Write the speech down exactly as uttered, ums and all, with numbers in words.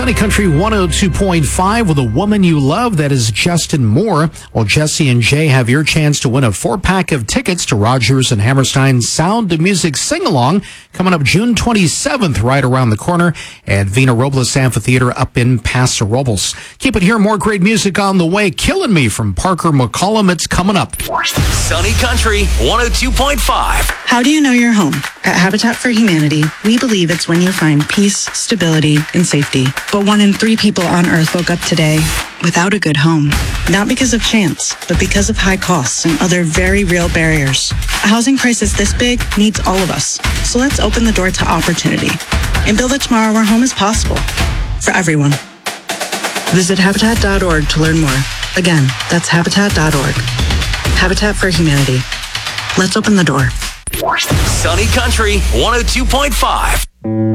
Sunny Country one oh two point five with A Woman You Love. That is Justin Moore. Well, Jesse and Jay have your chance to win a four-pack of tickets to Rogers and Hammerstein's Sound of Music Sing-Along coming up June twenty-seventh, right around the corner at Vina Robles Amphitheater up in Paso Robles. Keep it here. More great music on the way. Killing Me from Parker McCollum. It's coming up. Sunny Country one oh two point five. How do you know you're home? At Habitat for Humanity, we believe it's when you find peace, stability, and safety. But one in three people on Earth woke up today without a good home. Not because of chance, but because of high costs and other very real barriers. A housing crisis this big needs all of us. So let's open the door to opportunity and build a tomorrow where home is possible for everyone. Visit Habitat dot org to learn more. Again, that's Habitat dot org. Habitat for Humanity. Let's open the door. Sunny Country one oh two point five.